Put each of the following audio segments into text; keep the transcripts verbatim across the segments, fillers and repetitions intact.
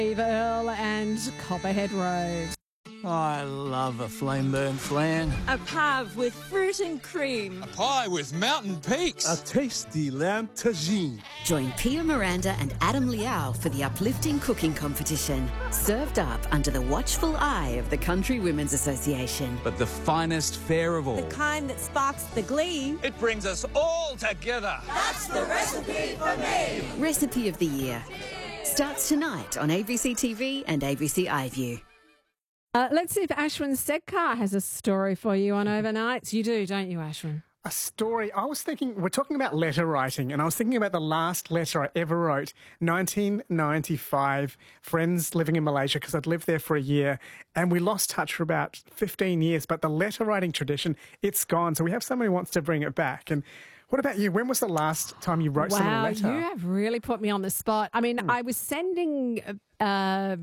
Eve Earl and Copperhead Road. I love a flame-burnt flan. A pave with fruit and cream. A pie with mountain peaks. A tasty lamb tagine. Join Pia Miranda and Adam Liao for the uplifting cooking competition. Served up under the watchful eye of the Country Women's Association. But the finest fare of all. The kind that sparks the glee. It brings us all together. That's the recipe for me. Recipe of the Year. Starts tonight on A B C T V and A B C iView. Uh, let's see if Ashwin Sedkar has a story for you on overnights. You do, don't you, Ashwin? A story. I was thinking, we're talking about letter writing, and I was thinking about the last letter I ever wrote, nineteen ninety-five, friends living in Malaysia, because I'd lived there for a year, and we lost touch for about fifteen years, but the letter writing tradition, it's gone. So we have someone who wants to bring it back. And what about you? When was the last time you wrote wow, someone a letter? Wow, you have really put me on the spot. I mean, hmm. I was sending uh,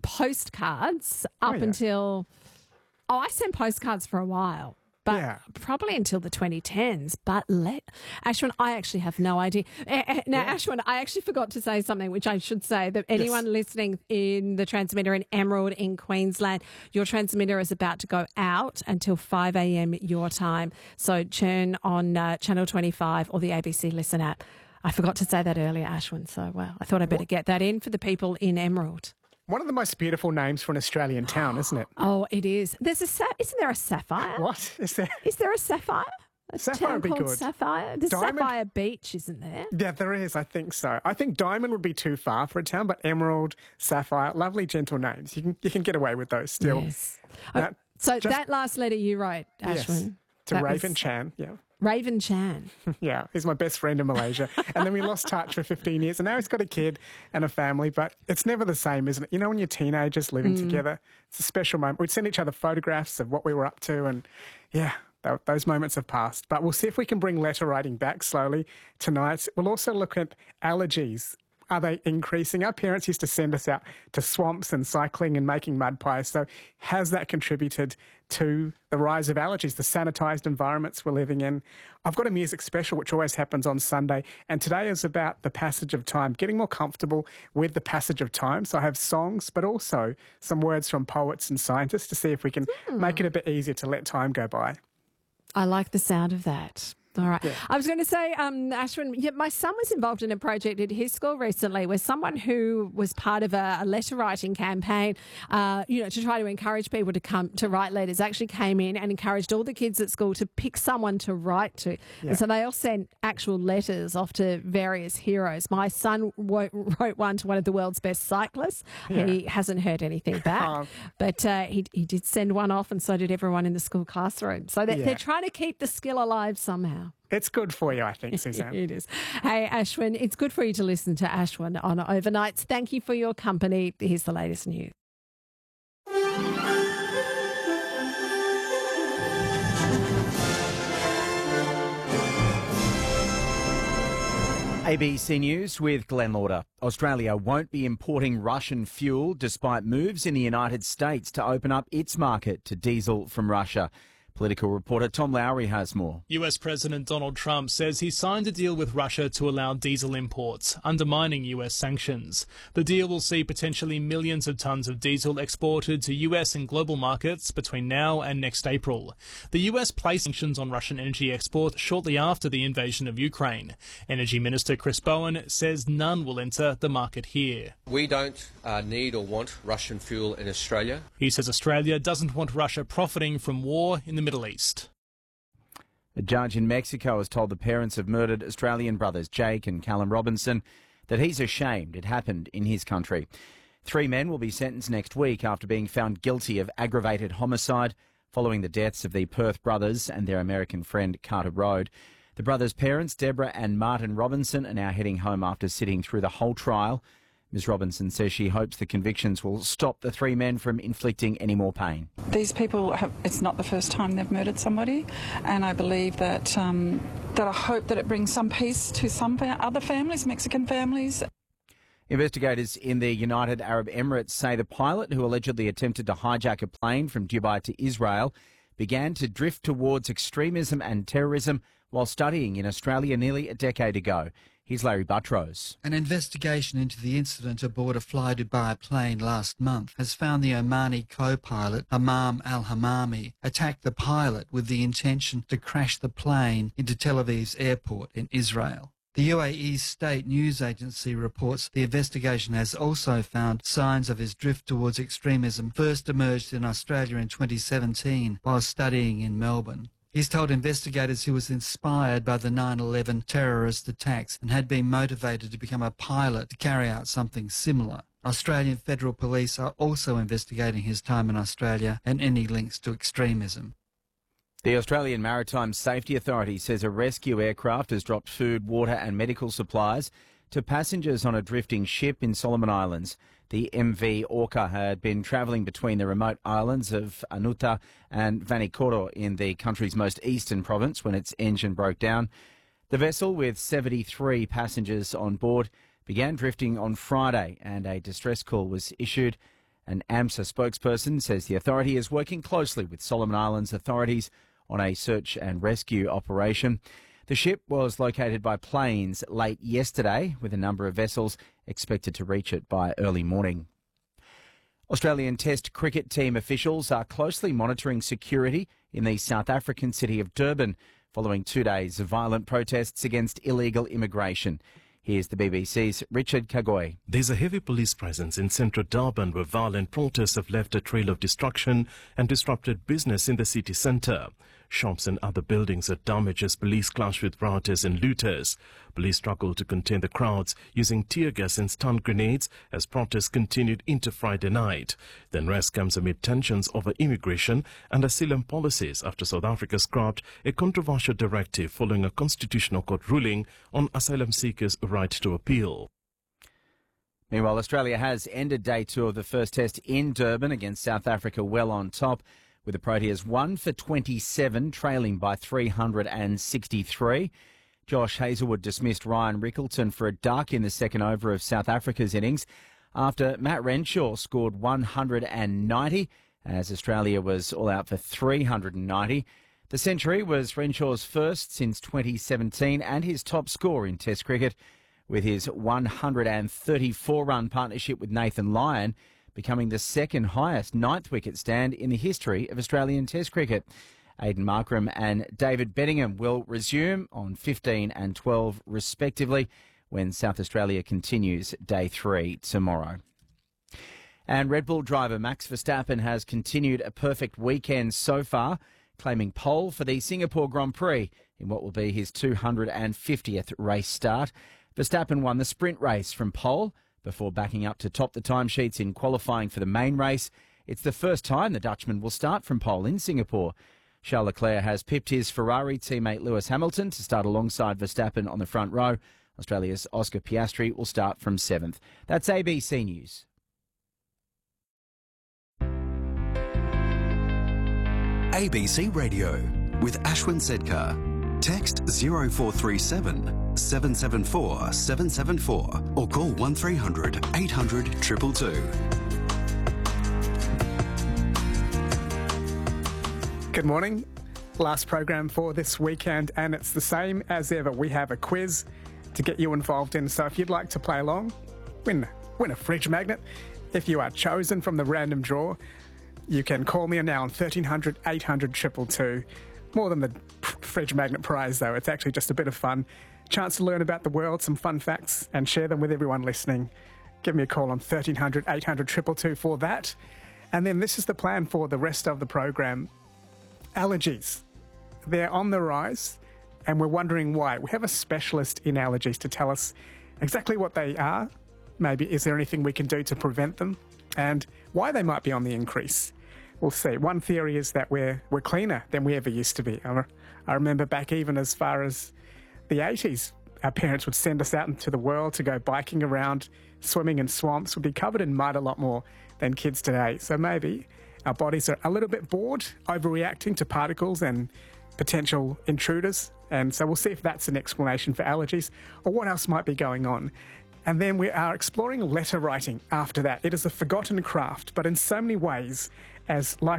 postcards up oh, yeah. until... Oh, I sent postcards for a while. But yeah. probably until the twenty tens. But let Ashwin, I actually have no idea. Uh, now, yeah. Ashwin, I actually forgot to say something, which I should say, that anyone yes. listening in the transmitter in Emerald in Queensland, your transmitter is about to go out until five a.m. your time. So turn on uh, Channel twenty-five or the A B C Listen app. I forgot to say that earlier, Ashwin. So, well, I thought I'd better get that in for the people in Emerald. One of the most beautiful names for an Australian town, isn't it? Oh, it is. There's a sa- isn't there a Sapphire? What is there? Is there a Sapphire? A Sapphire town would be called good. Sapphire. There's Diamond? Sapphire Beach, isn't there? Yeah, there is. I think so. I think Diamond would be too far for a town, but Emerald, Sapphire, lovely, gentle names. You can you can get away with those still. Yes. Now, oh, so just, that last letter you wrote, Ashwin. Yes, to Raven was, Chan. Yeah. Raven Chan. Yeah, he's my best friend in Malaysia. And then we lost touch for fifteen years. And now he's got a kid and a family, but it's never the same, isn't it? You know, when you're teenagers living mm. together, it's a special moment. We'd send each other photographs of what we were up to, and yeah, th- those moments have passed. But we'll see if we can bring letter writing back slowly tonight. We'll also look at allergies. Are they increasing? Our parents used to send us out to swamps and cycling and making mud pies. So has that contributed to the rise of allergies, the sanitised environments we're living in? I've got a music special, which always happens on Sunday. And today is about the passage of time, getting more comfortable with the passage of time. So I have songs, but also some words from poets and scientists to see if we can mm. make it a bit easier to let time go by. I like the sound of that. All right. Yeah. I was going to say, um, Ashwin, yeah, my son was involved in a project at his school recently where someone who was part of a, a letter writing campaign, uh, you know, to try to encourage people to come to write letters, actually came in and encouraged all the kids at school to pick someone to write to. Yeah. And so they all sent actual letters off to various heroes. My son wrote, wrote one to one of the world's best cyclists. Yeah. He hasn't heard anything back, oh. but uh, he, he did send one off, and so did everyone in the school classroom. So they, yeah. they're trying to keep the skill alive somehow. It's good for you, I think, Suzanne. It is. Hey, Ashwin, it's good for you to listen to Ashwin on Overnights. Thank you for your company. Here's the latest news. A B C News with Glenn Lauder. Australia won't be importing Russian fuel despite moves in the United States to open up its market to diesel from Russia. Political reporter Tom Lowry has more. U S President Donald Trump says he signed a deal with Russia to allow diesel imports, undermining U S sanctions. The deal will see potentially millions of tonnes of diesel exported to U S and global markets between now and next April. The U S placed sanctions on Russian energy exports shortly after the invasion of Ukraine. Energy Minister Chris Bowen says none will enter the market here. We don't uh, need or want Russian fuel in Australia. He says Australia doesn't want Russia profiting from war in the Middle East. A judge in Mexico has told the parents of murdered Australian brothers Jake and Callum Robinson that he's ashamed it happened in his country. Three men will be sentenced next week after being found guilty of aggravated homicide following the deaths of the Perth brothers and their American friend Carter Road. The brothers' parents, Deborah and Martin Robinson, are now heading home after sitting through the whole trial. Miz Robinson says she hopes the convictions will stop the three men from inflicting any more pain. These people have, it's not the first time they've murdered somebody, and I believe that, um, that I hope that it brings some peace to some other families, Mexican families. Investigators in the United Arab Emirates say the pilot who allegedly attempted to hijack a plane from Dubai to Israel began to drift towards extremism and terrorism while studying in Australia nearly a decade ago. Here's Larry Buttrose. An investigation into the incident aboard a Fly Dubai plane last month has found the Omani co-pilot, Amam Al-Hamami, attacked the pilot with the intention to crash the plane into Tel Aviv's airport in Israel. The U A E's state news agency reports the investigation has also found signs of his drift towards extremism first emerged in Australia in twenty seventeen while studying in Melbourne. He's told investigators he was inspired by the nine eleven terrorist attacks and had been motivated to become a pilot to carry out something similar. Australian Federal Police are also investigating his time in Australia and any links to extremism. The Australian Maritime Safety Authority says a rescue aircraft has dropped food, water and medical supplies to passengers on a drifting ship in Solomon Islands. The M V Orca had been travelling between the remote islands of Anuta and Vanikoro in the country's most eastern province when its engine broke down. The vessel, with seventy-three passengers on board, began drifting on Friday and a distress call was issued. An AMSA spokesperson says the authority is working closely with Solomon Islands authorities on a search and rescue operation. The ship was located by planes late yesterday, with a number of vessels expected to reach it by early morning. Australian Test cricket team officials are closely monitoring security in the South African city of Durban following two days of violent protests against illegal immigration. Here's the B B C's Richard Kagoy. There's a heavy police presence in central Durban where violent protests have left a trail of destruction and disrupted business in the city centre. Shops and other buildings are damaged as police clash with rioters and looters. Police struggled to contain the crowds using tear gas and stun grenades as protests continued into Friday night. The unrest comes amid tensions over immigration and asylum policies after South Africa scrapped a controversial directive following a constitutional court ruling on asylum seekers' right to appeal. Meanwhile, Australia has ended day two of the first test in Durban against South Africa well on top, with the Proteas one for twenty-seven, trailing by three hundred sixty-three. Josh Hazlewood dismissed Ryan Rickleton for a duck in the second over of South Africa's innings after Matt Renshaw scored one hundred ninety, as Australia was all out for three hundred ninety. The century was Renshaw's first since twenty seventeen and his top score in Test cricket, with his one hundred thirty-four run partnership with Nathan Lyon becoming the second highest ninth wicket stand in the history of Australian Test cricket. Aidan Markram and David Bedingham will resume on fifteen and twelve respectively when South Australia continues day three tomorrow. And Red Bull driver Max Verstappen has continued a perfect weekend so far, claiming pole for the Singapore Grand Prix in what will be his two hundred fiftieth race start. Verstappen won the sprint race from pole before backing up to top the timesheets in qualifying for the main race. It's the first time the Dutchman will start from pole in Singapore. Charles Leclerc has pipped his Ferrari teammate Lewis Hamilton to start alongside Verstappen on the front row. Australia's Oscar Piastri will start from seventh. That's A B C News. A B C Radio with Ashwin Sedkar. Text zero four three seven, seven seven four, seven seven four or call one three hundred, eight hundred, two two two. Good morning. Last program for this weekend, and it's the same as ever. We have a quiz to get you involved in, so if you'd like to play along, win, win a fridge magnet. If you are chosen from the random draw, you can call me now on thirteen hundred, eight hundred, two two two. More than the fridge magnet prize, though. It's actually just a bit of fun. Chance to learn about the world, some fun facts, and share them with everyone listening. Give me a call on thirteen hundred, eight hundred, two two two for that. And then this is the plan for the rest of the program. Allergies. They're on the rise, and we're wondering why. We have a specialist in allergies to tell us exactly what they are. Maybe is there anything we can do to prevent them, and why they might be on the increase. We'll see. One theory is that we're we're cleaner than we ever used to be. I, I remember back even as far as the eighties, our parents would send us out into the world to go biking around, swimming in swamps, would be covered in mud a lot more than kids today. So maybe our bodies are a little bit bored, overreacting to particles and potential intruders. And so we'll see if that's an explanation for allergies or what else might be going on. And then we are exploring letter writing after that. It is a forgotten craft, but in so many ways, as life